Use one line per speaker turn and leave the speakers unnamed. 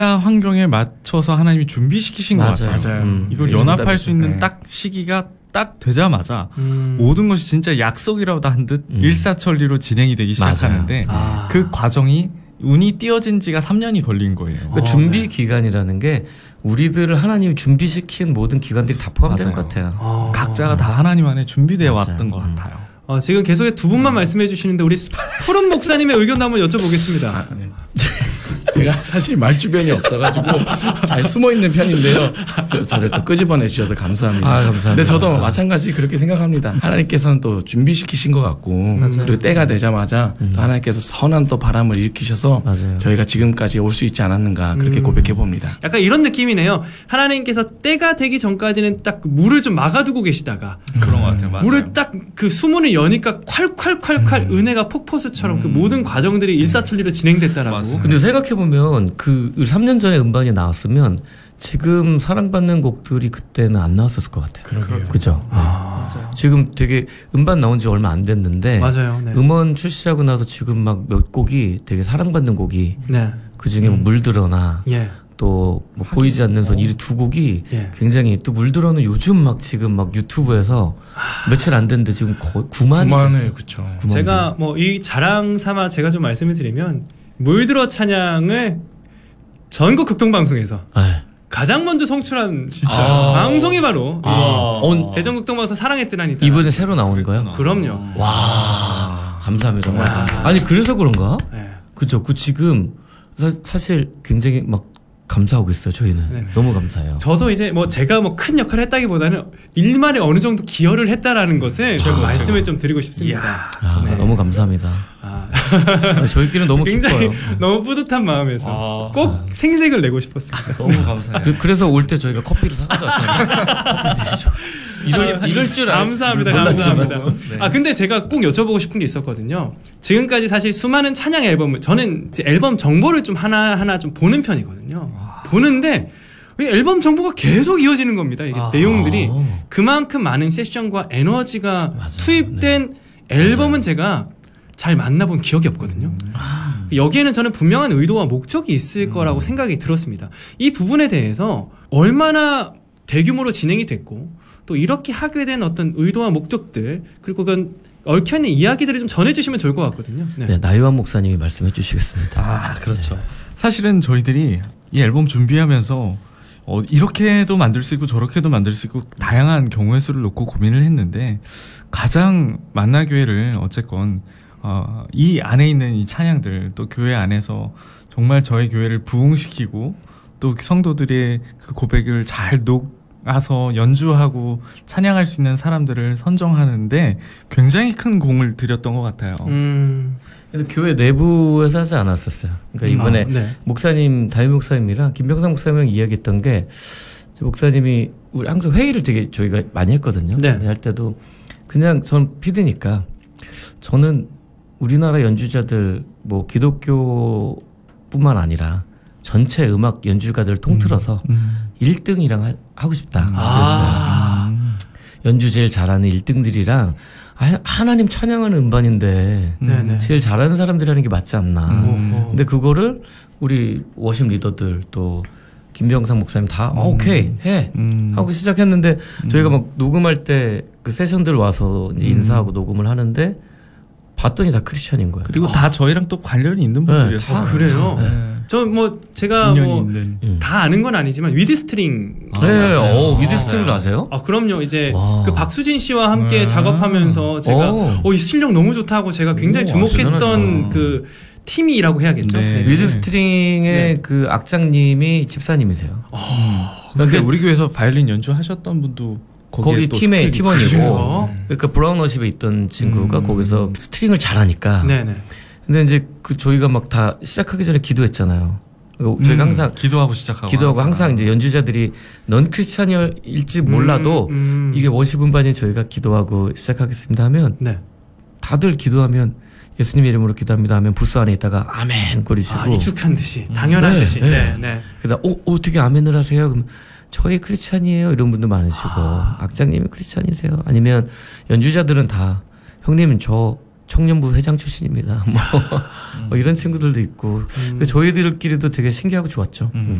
환경에 맞춰서 하나님이 준비시키신 것 같아요.
맞아요.
이걸 연합할 수 있는 딱 시기가 딱 되자마자 모든 것이 진짜 약속이라도 한 듯 일사천리로 진행이 되기 시작하는데 그 과정이 운이 띄어진 지가 3년이 걸린 거예요.
그 준비 기간이라는 게 우리들을 하나님이 준비시킨 모든 기관들이 다 포함되는 것 같아요.
각자가 다 하나님 안에 준비되어 왔던 것 같아요.
지금 계속해 두 분만 말씀해 주시는데 우리 푸른 목사님의 의견도 한번 여쭤보겠습니다.
제가 사실 말주변이 없어가지고 잘 숨어있는 편인데요. 저를 또 끄집어내 주셔서 감사합니다.
감사합니다.
근데 저도 마찬가지 그렇게 생각합니다. 하나님께서는 또 준비시키신 것 같고 그리고 때가 되자마자 또 하나님께서 선한 또 바람을 일으키셔서 저희가 지금까지 올 수 있지 않았는가 그렇게 고백해 봅니다.
약간 이런 느낌이네요. 하나님께서 때가 되기 전까지는 딱 물을 좀 막아두고 계시다가
그런 것 같아요. 맞아요.
물을 딱 그 수문을 여니까 콸콸콸콸 은혜가 폭포수처럼 그 모든 과정들이 일사천리로 진행됐다라고.
근데 생각해보면 그 3년 전에 음반이 나왔으면 지금 사랑받는 곡들이 그때는 안 나왔었을 것 같아요.
그러게요.
그죠?
맞아요.
지금 되게 음반 나온 지 얼마 안 됐는데.
맞아요. 네.
음원 출시하고 나서 지금 막 몇 곡이 되게 사랑받는 곡이.
네.
그 중에 뭐 물들어나.
예.
또 뭐 보이지 않는 손 이 두 곡이 굉장히 또 물들어는 요즘 막 지금 막 유튜브에서 며칠 안 됐는데 지금 거의 9만을
그쵸.
제가 뭐 이 자랑 삼아 제가 좀 말씀을 드리면 물들어 찬양을 전국 극동방송에서 가장 먼저 성출한 방송이 바로 대전극동방송 사랑의 뜨나니다.
이번에 새로 나오는 거요?
그럼요.
와 감사합니다. 아니 그래서 그런가?
네.
그죠. 그 지금 사실 굉장히 막 감사하고 있어요. 저희는
네.
너무 감사해요.
저도 이제 뭐 제가 뭐 큰 역할을 했다기보다는 일만에 어느 정도 기여를 했다라는 것을 말씀을 좀 드리고 싶습니다.
네. 너무 감사합니다. 저희끼리는 너무
굉장히
기뻐요.
너무 뿌듯한 마음에서 꼭 생색을 내고 싶었습니다.
너무 감사해요.
그래서 올 때 저희가 커피를 사가지고 왔잖아요. 이럴 줄
감사합니다. 감사합니다. 네. 근데 제가 꼭 여쭤보고 싶은 게 있었거든요. 지금까지 사실 수많은 찬양 앨범을 저는 이제 앨범 정보를 좀 하나하나 좀 보는 편이거든요. 보는데 앨범 정보가 계속 이어지는 겁니다. 이게 내용들이 그만큼 많은 세션과 에너지가 투입된 앨범은 제가 잘 만나본 기억이 없거든요. 여기에는 저는 분명한 의도와 목적이 있을 거라고 생각이 들었습니다. 이 부분에 대해서 얼마나 대규모로 진행이 됐고 또 이렇게 하게 된 어떤 의도와 목적들 그리고 그건 얽혀있는 이야기들을 좀 전해주시면 좋을 것 같거든요.
네, 나유한 목사님이 말씀해 주시겠습니다.
그렇죠. 사실은 저희들이 이 앨범 준비하면서 이렇게도 만들 수 있고 저렇게도 만들 수 있고 다양한 경우의 수를 놓고 고민을 했는데 가장 만나교회를 어쨌건 이 안에 있는 이 찬양들 또 교회 안에서 정말 저희 교회를 부흥시키고 또 성도들의 그 고백을 잘 녹아서 연주하고 찬양할 수 있는 사람들을 선정하는데 굉장히 큰 공을 들였던 것 같아요.
교회 내부에서 하지 않았었어요. 그러니까 이번에 목사님, 담임 목사님이랑 김병상 목사님이랑 이야기했던 게 목사님이 우리 항상 회의를 되게 저희가 많이 했거든요. 근데 할 때도 그냥 전 피드니까 저는 우리나라 연주자들 뭐 기독교뿐만 아니라 전체 음악 연주가들을 통틀어서 1등이랑 하고 싶다. 연주 제일 잘하는 1등들이랑 하나님 찬양하는 음반인데 제일 잘하는 사람들이 하는 게 맞지 않나. 근데 그거를 우리 워십 리더들 또 김병상 목사님 다 오케이 해 하고 시작했는데 저희가 막 녹음할 때 그 세션들 와서 이제 인사하고 녹음을 하는데 봤더니 다 크리스천인 거예요.
그리고 다 저희랑 또 관련이 있는 분들이었어요.
그래요? 저 뭐 제가 뭐 다 아는 건 아니지만 위드 스트링.
위드 스트링을 아세요?
그럼요. 이제 그 박수진 씨와 함께 작업하면서 제가 이 실력 너무 좋다고 제가 굉장히 주목했던 그 팀이라고 해야겠죠.
위드 스트링의 그 악장님이 집사님이세요.
그러니까 우리 교회에서 바이올린 연주하셨던 분도
거기 팀의 팀원이고, 그러니까 브라운워십에 있던 친구가 거기서 스트링을 잘하니까. 근데 이제 그 저희가 막 다 시작하기 전에 기도했잖아요. 저희가 항상 기도하고 항상 이제 연주자들이 넌 크리스찬일지 몰라도 이게 워십 음반이 저희가 기도하고 시작하겠습니다 하면 다들 기도하면 예수님 이름으로 기도합니다 하면 부스 안에 있다가 아멘 거리시고
익숙한 듯이 당연한 듯이.
그러다 어떻게 아멘을 하세요? 그럼 저희 크리스찬이에요. 이런 분도 많으시고 악장님이 크리스찬이세요. 아니면 연주자들은 다 형님 저 청년부 회장 출신입니다. 뭐 이런 친구들도 있고 저희들끼리도 되게 신기하고 좋았죠.